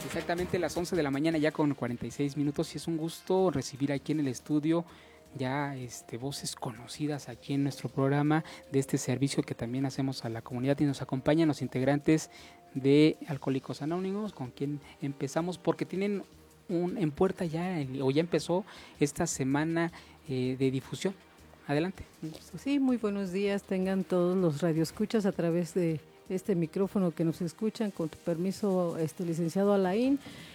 Exactamente las 11 de la mañana ya con 46 minutos y es un gusto recibir aquí en el estudio ya voces conocidas aquí en nuestro programa de este servicio que también hacemos a la comunidad y nos acompañan los integrantes de Alcohólicos Anónimos con quien empezamos porque tienen en puerta ya o ya empezó esta semana de difusión. Adelante. Sí, muy buenos días tengan todos los radioescuchas a través de este micrófono que nos escuchan, con tu permiso, licenciado Alain.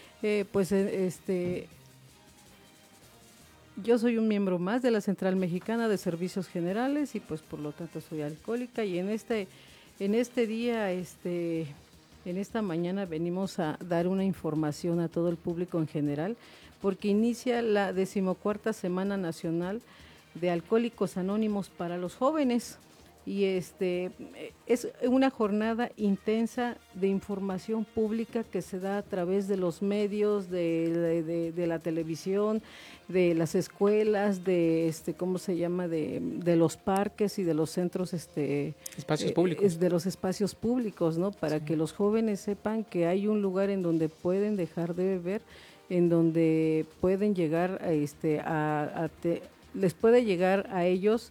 Yo soy un miembro más de la Central Mexicana de Servicios Generales y pues por lo tanto soy alcohólica y en este día, en esta mañana venimos a dar una información a todo el público en general porque inicia la 14ª Semana Nacional de Alcohólicos Anónimos para los jóvenes y es una jornada intensa de información pública que se da a través de los medios, de la televisión, de las escuelas, de de los parques y de los centros espacios públicos, de los espacios públicos, ¿no? Para que los jóvenes sepan que hay un lugar en donde pueden dejar de beber, en donde pueden llegar les puede llegar a ellos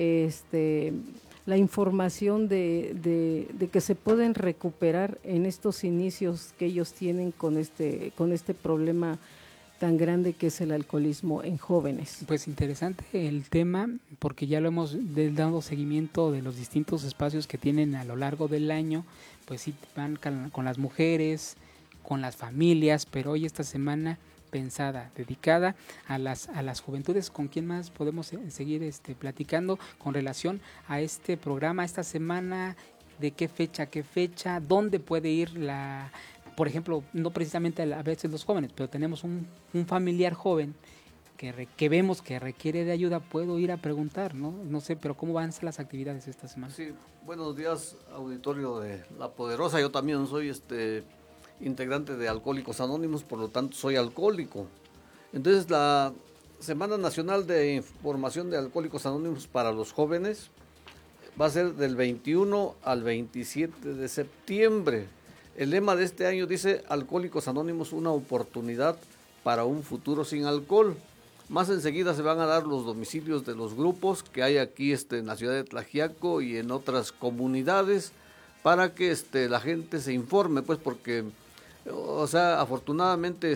la información de que se pueden recuperar en estos inicios que ellos tienen con este problema tan grande que es el alcoholismo en jóvenes. Pues interesante el tema porque ya lo hemos dado seguimiento de los distintos espacios que tienen a lo largo del año, pues sí van con las mujeres, con las familias, pero hoy esta semana pensada, dedicada a las juventudes. ¿Con quién más podemos seguir platicando con relación a este programa, esta semana? ¿De qué fecha? ¿Dónde puede ir por ejemplo, no precisamente a veces los jóvenes, pero tenemos un familiar joven que vemos que requiere de ayuda, puedo ir a preguntar, ¿no? No sé, pero ¿cómo van a ser las actividades esta semana? Sí, buenos días, auditorio de La Poderosa. Yo también soy integrante de Alcohólicos Anónimos, por lo tanto soy alcohólico. Entonces la Semana Nacional de Información de Alcohólicos Anónimos para los jóvenes va a ser del 21 al 27 de septiembre. El lema de este año dice: Alcohólicos Anónimos, una oportunidad para un futuro sin alcohol. Más enseguida se van a dar los domicilios de los grupos que hay aquí en la ciudad de Tlaxiaco y en otras comunidades para que la gente se informe, pues, porque afortunadamente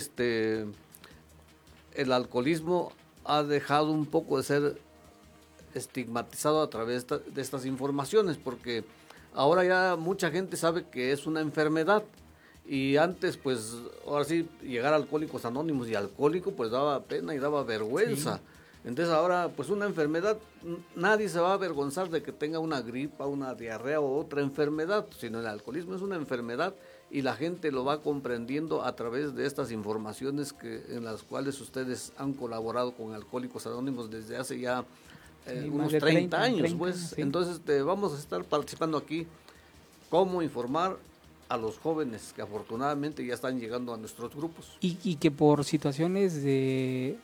el alcoholismo ha dejado un poco de ser estigmatizado a través de estas informaciones, porque ahora ya mucha gente sabe que es una enfermedad y antes, pues, ahora sí, llegar a Alcohólicos Anónimos y alcohólico, pues daba pena y daba vergüenza. Sí. Entonces ahora, pues una enfermedad, nadie se va a avergonzar de que tenga una gripa, una diarrea o otra enfermedad, sino el alcoholismo es una enfermedad y la gente lo va comprendiendo a través de estas informaciones en las cuales ustedes han colaborado con Alcohólicos Anónimos desde hace ya unos 30 años, pues. Sí. Entonces vamos a estar participando aquí, cómo informar a los jóvenes que afortunadamente ya están llegando a nuestros grupos. Y que por situaciones de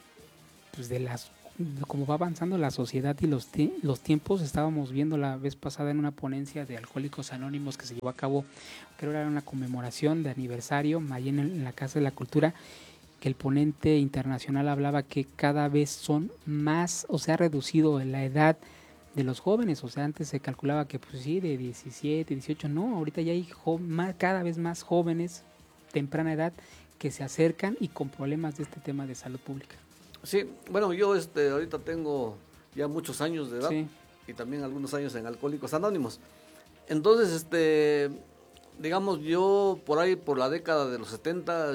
cómo va avanzando la sociedad y los tiempos, estábamos viendo la vez pasada en una ponencia de Alcohólicos Anónimos que se llevó a cabo, creo era una conmemoración de aniversario, ahí en la Casa de la Cultura, que el ponente internacional hablaba que cada vez son más, o sea, ha reducido la edad de los jóvenes, o sea, antes se calculaba que pues sí, de 17, 18, no, ahorita ya hay cada vez más jóvenes, temprana edad, que se acercan y con problemas de este tema de salud pública. Sí, bueno, yo ahorita tengo ya muchos años de edad, sí, y también algunos años en Alcohólicos Anónimos. Entonces, digamos, yo por ahí, por la década de los 70,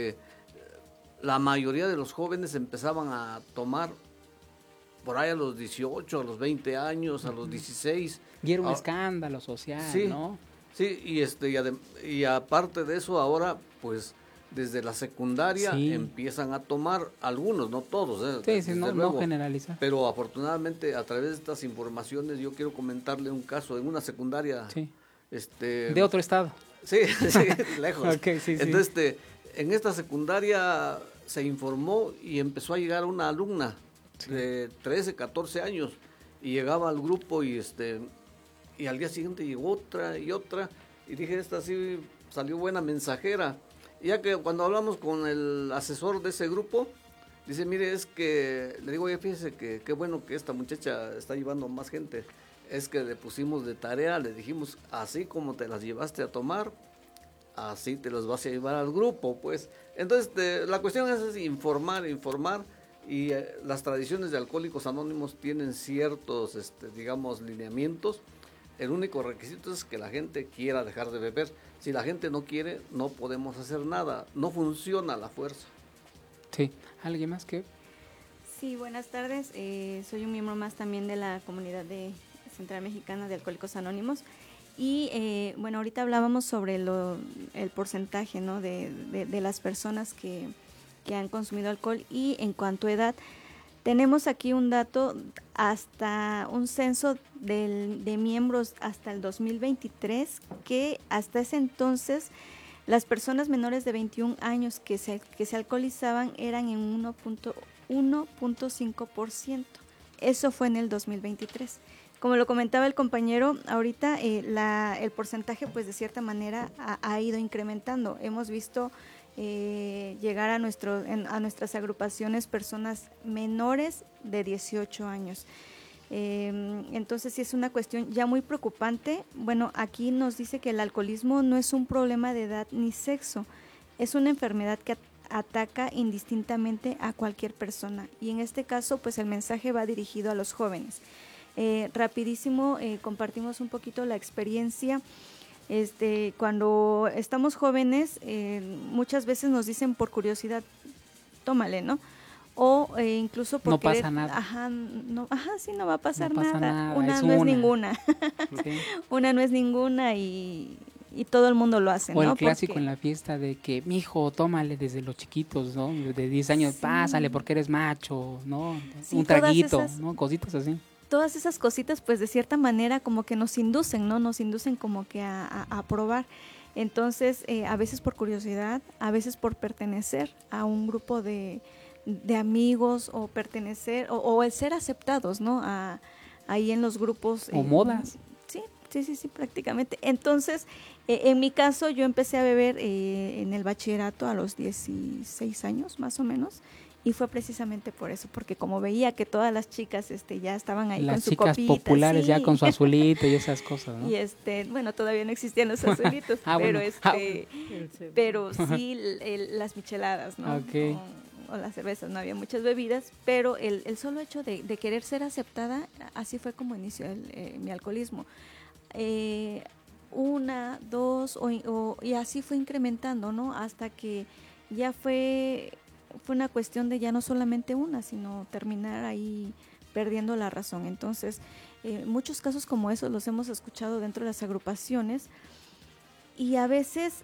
la mayoría de los jóvenes empezaban a tomar por ahí a los 18, a los 20 años, a los 16. Y era un escándalo social, sí, ¿no? Sí, y aparte de eso, ahora, pues, desde la secundaria sí empiezan a tomar algunos, no todos, sí, no generalizar. Pero afortunadamente a través de estas informaciones yo quiero comentarle un caso en una secundaria. Sí. De otro estado. Sí, lejos. Okay, sí, entonces, en esta secundaria se informó y empezó a llegar una alumna de 13, 14 años y llegaba al grupo y al día siguiente llegó otra y dije, esta sí salió buena mensajera. Ya que cuando hablamos con el asesor de ese grupo, dice, mire, es que, le digo, oye, fíjese que qué bueno que esta muchacha está llevando más gente. Es que le pusimos de tarea, le dijimos, así como te las llevaste a tomar, así te los vas a llevar al grupo, pues. Entonces, la cuestión es informar, y las tradiciones de Alcohólicos Anónimos tienen ciertos, digamos, lineamientos. El único requisito es que la gente quiera dejar de beber. Si la gente no quiere, no podemos hacer nada, no funciona la fuerza. Sí, ¿alguien más que? Sí, buenas tardes. Soy un miembro más también de la comunidad de Central Mexicana de Alcohólicos Anónimos. Y bueno, ahorita hablábamos sobre el porcentaje, ¿no? de las personas que han consumido alcohol, y en cuanto a edad, tenemos aquí un dato, hasta un censo de miembros hasta el 2023, que hasta ese entonces las personas menores de 21 años que se alcoholizaban eran en 1.5%. Eso fue en el 2023. Como lo comentaba el compañero, ahorita el porcentaje, pues de cierta manera ha ido incrementando. Hemos visto llegar a nuestras agrupaciones personas menores de 18 años. Entonces sí es una cuestión ya muy preocupante. Bueno, aquí nos dice que el alcoholismo no es un problema de edad ni sexo, es una enfermedad que ataca indistintamente a cualquier persona, y en este caso pues el mensaje va dirigido a los jóvenes. Rapidísimo, compartimos un poquito la experiencia. Cuando estamos jóvenes, muchas veces nos dicen por curiosidad, tómale, ¿no? O incluso por no pasa nada. Sí, no va a pasar no pasa nada. nada. Una no es ninguna. Sí. Una no es ninguna, y todo el mundo lo hace, o ¿no? el clásico Porque en la fiesta de que, mijo, tómale desde los chiquitos, ¿no? De 10 años, sí. Pásale porque eres macho, ¿no? Sí, un traguito, ¿no? Cositas así. Todas esas cositas, pues de cierta manera como que nos inducen, ¿no? Nos inducen como que a probar. Entonces, a veces por curiosidad, a veces por pertenecer a un grupo de amigos, o pertenecer, o el ser aceptados, ¿no? Ahí en los grupos. O modas. Sí, prácticamente. Entonces, en mi caso, yo empecé a beber en el bachillerato a los 16 años, más o menos. Y fue precisamente por eso, porque como veía que todas las chicas ya estaban ahí con su copita. Las chicas populares, sí, ya con su azulito y esas cosas, ¿no? Y bueno, todavía no existían los azulitos, pero bueno. pero sí las micheladas, ¿no? Okay. O las cervezas, no había muchas bebidas, pero el solo hecho de querer ser aceptada, así fue como inició mi alcoholismo. 1, 2, y así fue incrementando, ¿no? Hasta que ya fue una cuestión de ya no solamente una, sino terminar ahí perdiendo la razón. Entonces, muchos casos como esos los hemos escuchado dentro de las agrupaciones, y a veces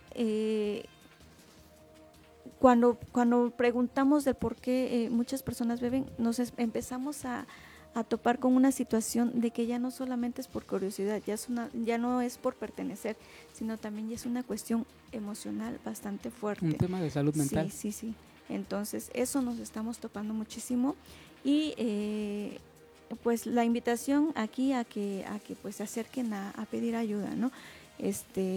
cuando preguntamos del por qué muchas personas beben, nos empezamos a topar con una situación de que ya no solamente es por curiosidad, ya no es por pertenecer, sino también ya es una cuestión emocional bastante fuerte. Un tema de salud mental. Sí. Entonces, eso nos estamos topando muchísimo, y pues la invitación aquí a que pues se acerquen a pedir ayuda, ¿no?